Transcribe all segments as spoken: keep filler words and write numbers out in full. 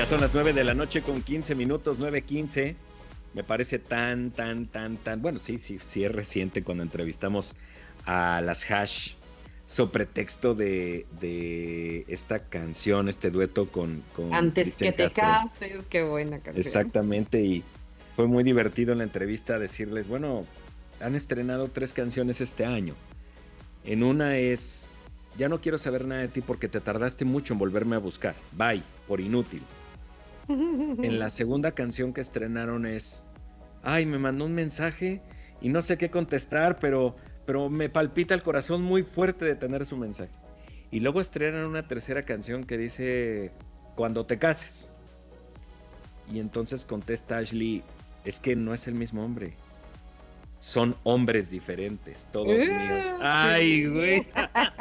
Ya son las nueve de la noche con quince minutos, nueve quince. Me parece tan, tan, tan, tan... Bueno, sí, sí, sí es reciente cuando entrevistamos a las Hash sobre pretexto de, de esta canción, este dueto con, con Antes Cristian que te Castro. cases, qué buena canción. Exactamente, y fue muy divertido en la entrevista decirles, bueno, han estrenado tres canciones este año. En una es, ya no quiero saber nada de ti porque te tardaste mucho en volverme a buscar. Bye, por inútil. En la segunda canción que estrenaron es, ay, me mandó un mensaje y no sé qué contestar, pero, pero me palpita el corazón muy fuerte de tener su mensaje. Y luego estrenan una tercera canción que dice, cuando te cases. Y entonces contesta Ashley, es que no es el mismo hombre. Son hombres diferentes, todos míos. Uh, Ay, sí. güey.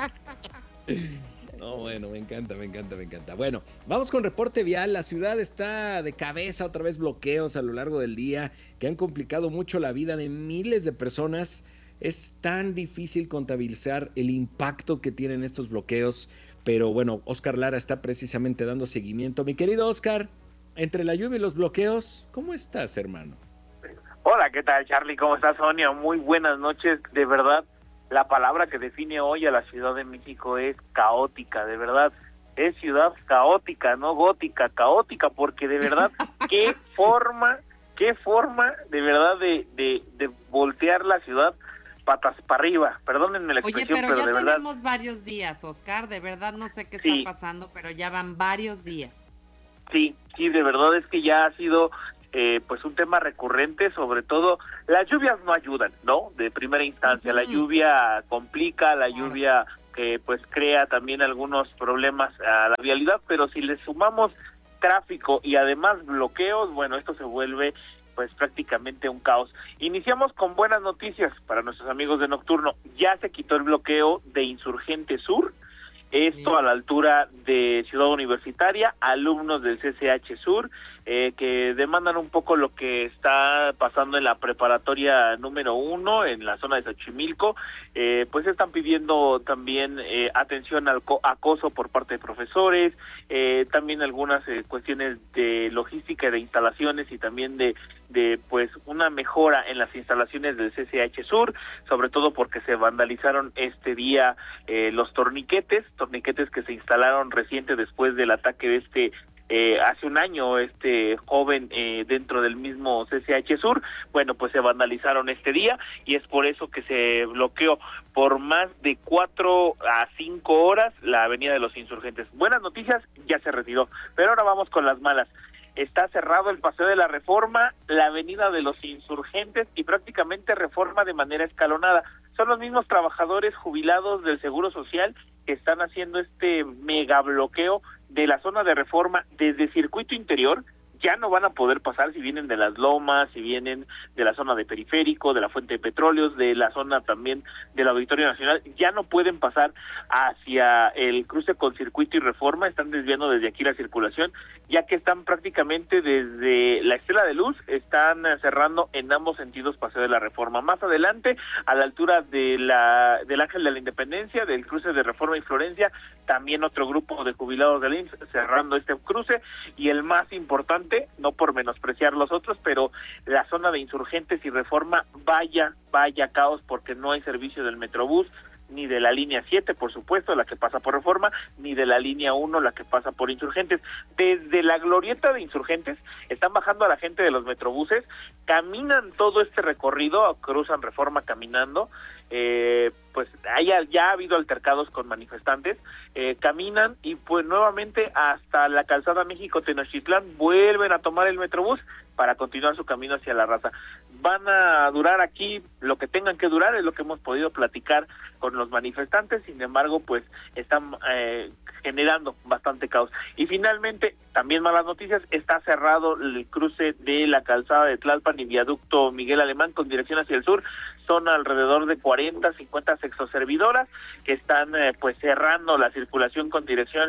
No, bueno, me encanta, me encanta, me encanta. Bueno, vamos con reporte vial. La ciudad está de cabeza, otra vez bloqueos a lo largo del día que han complicado mucho la vida de miles de personas. Es tan difícil contabilizar el impacto que tienen estos bloqueos, pero bueno, Oscar Lara está precisamente dando seguimiento. Mi querido Oscar, entre la lluvia y los bloqueos, ¿cómo estás, hermano? Hola, ¿qué tal, Charlie? ¿Cómo estás, Sonia? Muy buenas noches. De verdad, la palabra que define hoy a la Ciudad de México es caótica, de verdad. Es ciudad caótica, no gótica, caótica, porque de verdad, qué forma, qué forma, de verdad, de, de, de voltear la ciudad patas para arriba. Perdónenme la Oye, expresión, pero pero ya de verdad, tenemos varios días, Oscar. De verdad no sé qué está sí, pasando, pero ya van varios días. sí, sí, de verdad es que ya ha sido eh, pues un tema recurrente, sobre todo las lluvias no ayudan, ¿no? De primera instancia, la Ujú, lluvia complica, la claro. lluvia eh, pues crea también algunos problemas a la vialidad, pero si le sumamos tráfico y además bloqueos, bueno, esto se vuelve pues prácticamente un caos. Iniciamos con buenas noticias para nuestros amigos de Nocturno. Ya se quitó el bloqueo de Insurgente Sur, esto Sí. a la altura de Ciudad Universitaria, alumnos del C C H Sur, eh, que demandan un poco lo que está pasando en la preparatoria número uno, en la zona de Xochimilco, eh, pues están pidiendo también eh, atención al acoso por parte de profesores, eh, también algunas eh, cuestiones de logística, de instalaciones y también de, de pues una mejora en las instalaciones del C C H Sur, sobre todo porque se vandalizaron este día eh, los torniquetes, torniquetes que se instalaron reciente después del ataque de este eh, hace un año este joven eh, dentro del mismo C C H Sur. Bueno, pues se vandalizaron este día y es por eso que se bloqueó por más de cuatro a cinco horas la avenida de los Insurgentes. Buenas noticias, ya se retiró, pero ahora vamos con las malas. Está cerrado el Paseo de la Reforma, la avenida de los Insurgentes y prácticamente Reforma de manera escalonada. Son los mismos trabajadores jubilados del Seguro Social que están haciendo este mega bloqueo de la zona de Reforma desde Circuito Interior. Ya no van a poder pasar si vienen de las Lomas, si vienen de la zona de Periférico, de la Fuente de Petróleos, de la zona también del Auditorio Nacional, ya no pueden pasar hacia el cruce con Circuito y Reforma, están desviando desde aquí la circulación, ya que están prácticamente desde la Estela de Luz, están cerrando en ambos sentidos Paseo de la Reforma. Más adelante, a la altura de la del Ángel de la Independencia, del cruce de Reforma y Florencia, también otro grupo de jubilados del I M S S cerrando este cruce, y el más importante, no por menospreciar los otros, pero la zona de Insurgentes y Reforma, vaya, vaya caos, porque no hay servicio del Metrobús, ni de la línea siete, por supuesto, la que pasa por Reforma, ni de la línea uno, la que pasa por Insurgentes. Desde la glorieta de Insurgentes están bajando a la gente de los metrobuses, caminan todo este recorrido, cruzan Reforma caminando, eh, pues haya, ya ha habido altercados con manifestantes, eh, caminan y pues nuevamente hasta la calzada México-Tenochtitlán vuelven a tomar el metrobús para continuar su camino hacia la raza. Van a durar aquí lo que tengan que durar, es lo que hemos podido platicar con los manifestantes, sin embargo, pues están eh, generando bastante caos. Y finalmente, también malas noticias, está cerrado el cruce de la calzada de Tlalpan y viaducto Miguel Alemán con dirección hacia el sur. Son alrededor de cuarenta, cincuenta sexoservidoras que están eh, pues cerrando la circulación con dirección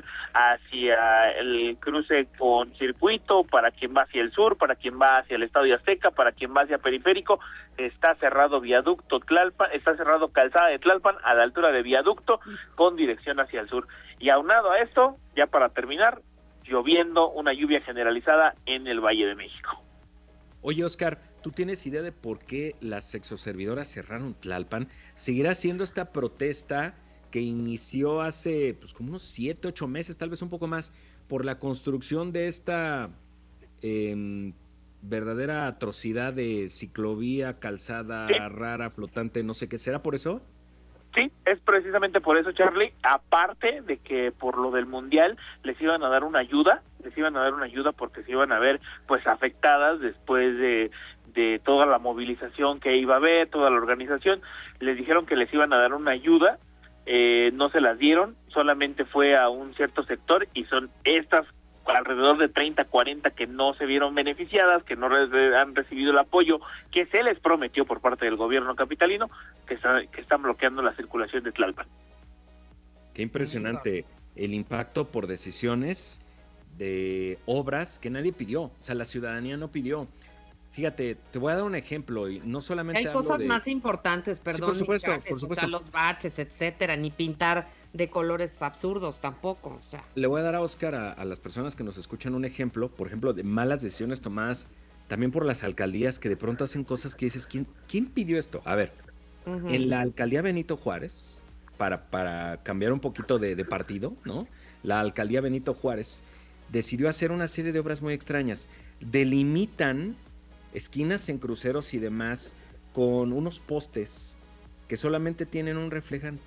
hacia el cruce con Circuito, para quien va hacia el sur, para quien va hacia el Estadio Azteca, para quien va hacia Periférico. Está cerrado viaducto Tlalpan, está cerrado calzada de Tlalpan a la altura de viaducto con dirección hacia el sur. Y aunado a esto, ya para terminar, lloviendo, una lluvia generalizada en el Valle de México. Oye, Oscar, ¿tú tienes idea de por qué las sexoservidoras cerraron Tlalpan? ¿Seguirá siendo esta protesta que inició hace pues, como unos siete, ocho meses, tal vez un poco más, por la construcción de esta eh, verdadera atrocidad de ciclovía, calzada sí. rara, flotante, no sé qué? ¿Será por eso? Sí, es precisamente por eso, Charlie, aparte de que por lo del Mundial les iban a dar una ayuda, les iban a dar una ayuda porque se iban a ver pues afectadas después de, de toda la movilización que iba a haber, toda la organización, les dijeron que les iban a dar una ayuda, eh, no se las dieron, solamente fue a un cierto sector y son estas alrededor de treinta, cuarenta que no se vieron beneficiadas, que no re- han recibido el apoyo que se les prometió por parte del gobierno capitalino, que, está, que están bloqueando la circulación de Tlalpan. Qué impresionante el impacto por decisiones de obras que nadie pidió, o sea, la ciudadanía no pidió. Fíjate, te voy a dar un ejemplo y no solamente Hay hablo cosas de... más importantes, perdón, sí, por supuesto, Charles, por supuesto. o sea, los baches, etcétera, ni pintar de colores absurdos tampoco, o sea. Le voy a dar a Oscar a, a las personas que nos escuchan un ejemplo, por ejemplo, de malas decisiones tomadas también por las alcaldías que de pronto hacen cosas que dices, ¿quién, quién pidió esto? A ver, uh-huh. En la alcaldía Benito Juárez, para, para cambiar un poquito de, de partido, ¿no? La alcaldía Benito Juárez decidió hacer una serie de obras muy extrañas. Delimitan esquinas en cruceros y demás con unos postes que solamente tienen un reflejante.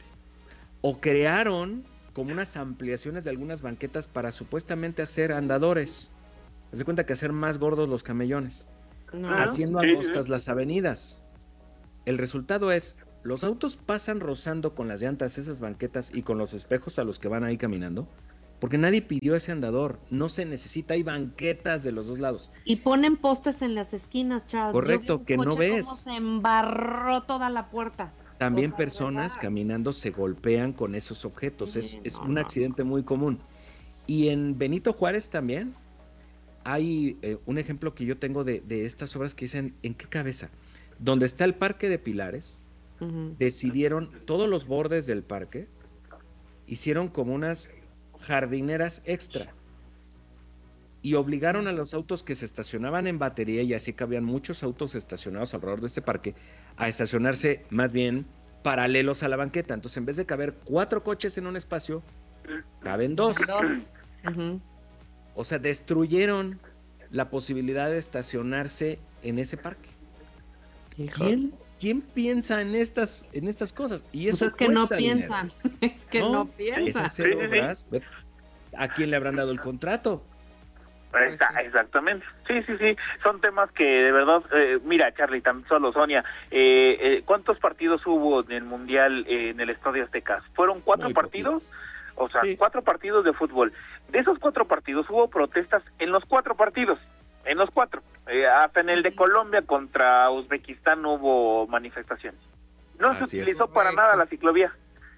O crearon como unas ampliaciones de algunas banquetas para supuestamente hacer andadores. Haz de cuenta que hacer más gordos los camellones. No. Haciendo angostas las avenidas. El resultado es, los autos pasan rozando con las llantas esas banquetas y con los espejos a los que van ahí caminando. Porque nadie pidió ese andador, no se necesita, hay banquetas de los dos lados. Y ponen postes en las esquinas, Charles. Correcto, que no ves. Cómo se embarró toda la puerta. También o sea, personas ¿verdad? Caminando se golpean con esos objetos, sí, es, no, es un no, accidente no. muy común. Y en Benito Juárez también hay eh, un ejemplo que yo tengo de, de estas obras que dicen, ¿en qué cabeza? Donde está el Parque de Pilares, uh-huh. decidieron todos los bordes del parque, hicieron como unas jardineras extra y obligaron a los autos que se estacionaban en batería, y así que habían muchos autos estacionados alrededor de este parque, a estacionarse más bien paralelos a la banqueta. Entonces, en vez de caber cuatro coches en un espacio, caben dos. Uh-huh. O sea, destruyeron la posibilidad de estacionarse en ese parque. ¿Quién, ¿Quién piensa en estas, en estas cosas? Y eso pues es que no piensan, dinero. es que no, no piensan. Es hacer obras. ¿A quién le habrán dado el contrato? Pues sí. Exactamente, sí, sí, sí, son temas que de verdad, eh, mira Charlie, tan solo Sonia, eh, eh, ¿cuántos partidos hubo en el Mundial eh, en el Estadio Azteca? ¿Fueron cuatro Muy partidos? Poquitos. O sea, sí. cuatro partidos de fútbol. De esos cuatro partidos hubo protestas en los cuatro partidos, en los cuatro, eh, hasta en el de Colombia contra Uzbekistán hubo manifestaciones. No Así se utilizó es. para nada la ciclovía.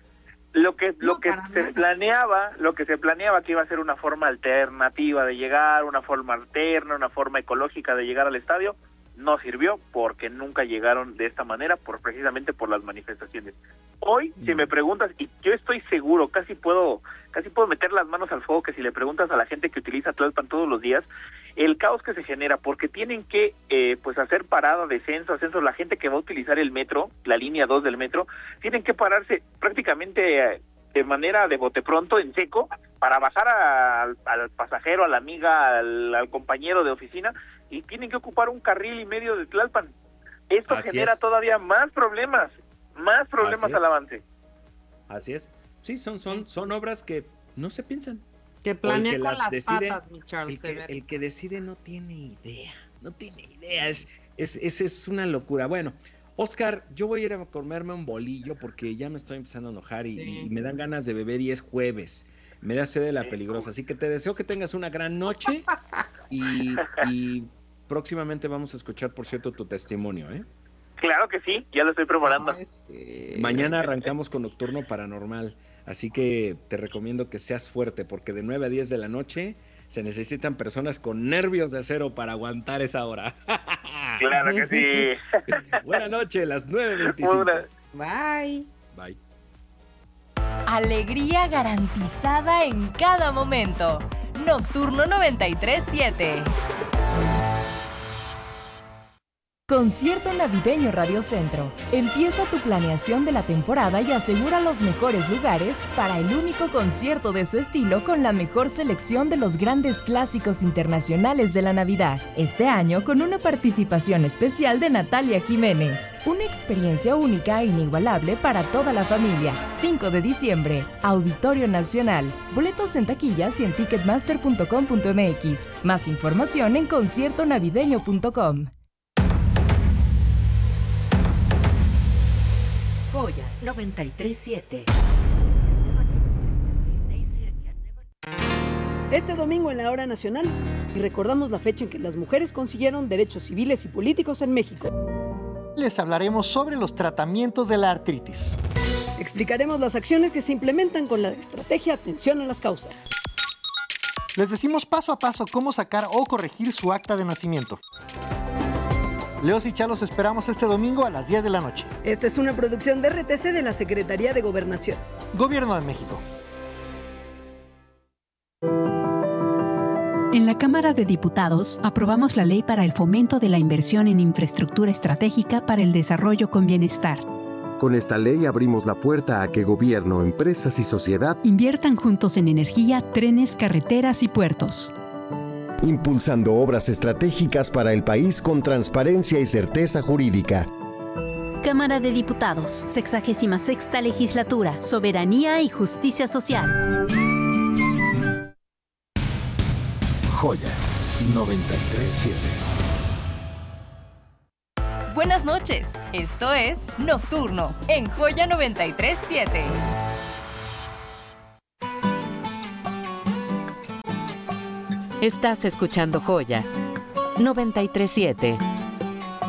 Lo que no, lo que se nada. planeaba, lo que se planeaba que iba a ser una forma alternativa de llegar, una forma alterna, una forma ecológica de llegar al estadio, no sirvió porque nunca llegaron de esta manera, por precisamente por las manifestaciones. Hoy, mm. si me preguntas, y yo estoy seguro, casi puedo, casi puedo meter las manos al fuego, que si le preguntas a la gente que utiliza Tlalpan todos los días, el caos que se genera, porque tienen que eh, pues hacer parada, descenso, ascenso, la gente que va a utilizar el metro, la línea dos del metro, tienen que pararse prácticamente eh, de manera de bote pronto, en seco, para bajar a, al, al pasajero, a la amiga, al, al compañero de oficina, y tienen que ocupar un carril y medio de Tlalpan. Esto Así genera es. todavía más problemas, más problemas al avance. Así es. Sí, son, son, son obras que no se piensan. Que planea con las, las decide, patas, mi Charles. El que, el que decide no tiene idea, no tiene idea, es, es, es, es una locura. Bueno, Oscar, yo voy a ir a comerme un bolillo porque ya me estoy empezando a enojar y, sí. y me dan ganas de beber y es jueves. Me da sed de la peligrosa, así que te deseo que tengas una gran noche y, y próximamente vamos a escuchar, por cierto, tu testimonio, ¿eh? Claro que sí, ya lo estoy preparando. Ay, sí. Mañana arrancamos con Nocturno Paranormal, así que te recomiendo que seas fuerte, porque de nueve a diez de la noche se necesitan personas con nervios de acero para aguantar esa hora. Claro que sí. Buenas noches, las nueve veinticinco. Bye. Bye. Alegría garantizada en cada momento. Nocturno noventa y tres siete. Concierto Navideño Radio Centro. Empieza tu planeación de la temporada y asegura los mejores lugares para el único concierto de su estilo con la mejor selección de los grandes clásicos internacionales de la Navidad. Este año con una participación especial de Natalia Jiménez. Una experiencia única e inigualable para toda la familia. cinco de diciembre, Auditorio Nacional. Boletos en taquillas y en ticketmaster punto com punto m x. Más información en concierto navideño punto com. Joya noventa y tres siete. Este domingo en la Hora Nacional y recordamos la fecha en que las mujeres consiguieron derechos civiles y políticos en México. Les hablaremos sobre los tratamientos de la artritis. Explicaremos las acciones que se implementan con la estrategia Atención a las Causas. Les decimos paso a paso cómo sacar o corregir su acta de nacimiento. Leos y Chalos esperamos este domingo a las diez de la noche. Esta es una producción de R T C de la Secretaría de Gobernación. Gobierno de México. En la Cámara de Diputados aprobamos la ley para el fomento de la inversión en infraestructura estratégica para el desarrollo con bienestar. Con esta ley abrimos la puerta a que gobierno, empresas y sociedad inviertan juntos en energía, trenes, carreteras y puertos. Impulsando obras estratégicas para el país con transparencia y certeza jurídica. Cámara de Diputados, sexagésima sexta Legislatura, Soberanía y Justicia Social. Joya noventa y tres siete. Buenas noches, esto es Nocturno en Joya noventa y tres siete. Estás escuchando Joya noventa y tres siete.